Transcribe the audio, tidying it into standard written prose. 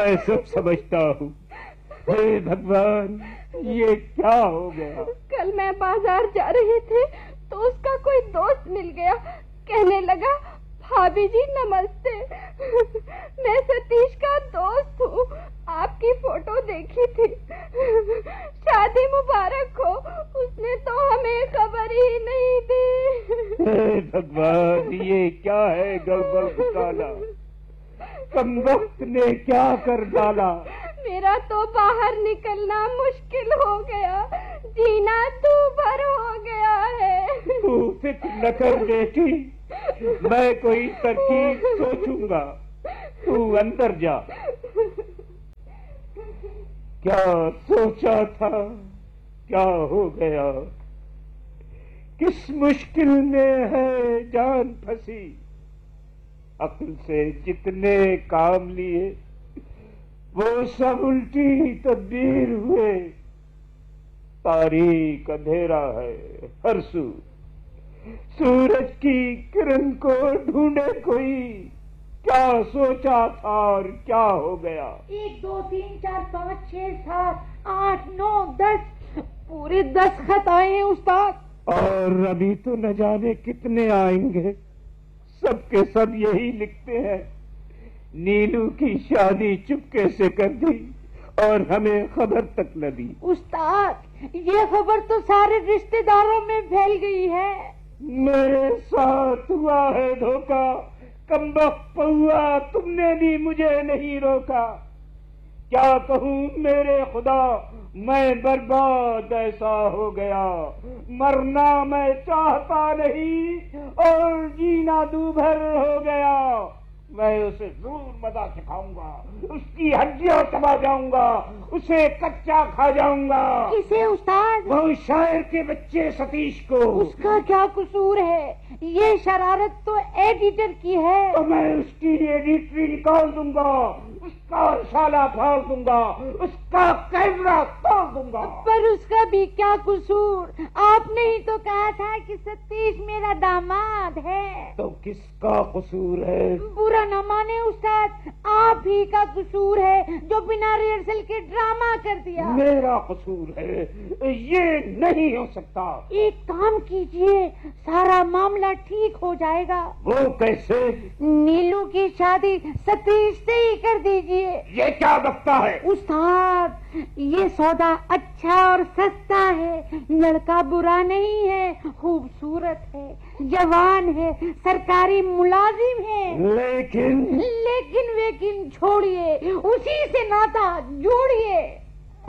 میں سب سمجھتا ہوں. اے بھگوان، یہ کیا ہو گیا؟ کل میں بازار جا رہی تھی تو اس کا کوئی دوست مل گیا. کہنے لگا بھابھی جی نمستے، میں ستیش کا دوست ہوں، آپ کی فوٹو دیکھی تھی، شادی مبارک ہو. اس نے تو ہمیں خبر ہی نہیں دی. اے بھگوان، یہ کیا ہے گڑبڑ گھٹالا؟ کم وقت نے کیا کر ڈالا؟ میرا تو باہر نکلنا مشکل ہو گیا، جینا تو بھر ہو گیا ہے. تو فکر نہ کر بیٹی، میں کوئی ترکیب سوچوں گا. تو اندر جا. کیا سوچا تھا؟ کیا ہو گیا؟ کس مشکل میں ہے جان پھنسی؟ عقل سے جتنے کام لیے وہ سب الٹی تدبیر ہوئے. تاریک اندھیرا ہے ہر سو، سورج کی کرن کو ڈھونڈے کوئی. کیا سوچا تھا اور کیا ہو گیا؟ 1 2 3 4 5 6 7 8 9 10 پورے 10 خط آئے ہیں استاد. اور ابھی تو نہ جانے کتنے آئیں گے. سب کے سب یہی لکھتے ہیں نیلو کی شادی چپکے سے کر دی اور ہمیں خبر تک نہ دی. استاد، یہ خبر تو سارے رشتہ داروں میں پھیل گئی ہے. میرے ساتھ ہوا ہے دھوکا. کمبخت پہوا، تم نے بھی مجھے نہیں روکا. کیا کہوں میرے خدا، میں برباد ایسا ہو گیا. مرنا میں چاہتا نہیں اور جینا دوبھر ہو گیا. میں اسے ضرور مزہ سکھاؤں گا، اس کی ہڈیاں چبا جاؤں گا، اسے کچا کھا جاؤں گا. کسے استاد؟ وہ شاعر کے بچے ستیش کو. اس کا کیا قصور ہے؟ یہ شرارت تو ایڈیٹر کی ہے. تو میں اس کی ایڈیٹری نکال دوں گا، اس کا رسالہ پھاڑ دوں گا، اس کا کیمرہ توڑ دوں گا. پر اس کا بھی کیا قصور؟ آپ نے ہی تو کہا تھا کہ ستیش میرا داماد ہے. تو کس کا قصور ہے؟ برا نہ مانے استاد، آپ ہی کا قصور ہے جو بنا ریہرسل کے ڈرامہ کر دیا. میرا قصور ہے؟ یہ نہیں ہو سکتا. ایک کام کیجئے، سارا معاملہ ٹھیک ہو جائے گا. وہ کیسے؟ نیلو کی شادی ستیش سے ہی کر دیجئے. یہ کیا بکتا ہے؟ استاد، یہ سودا اچھا اور سستا ہے. لڑکا برا نہیں ہے، خوبصورت ہے، جوان ہے، سرکاری ملازم ہے. لیکن چھوڑیے، اسی سے ناتا جوڑیے.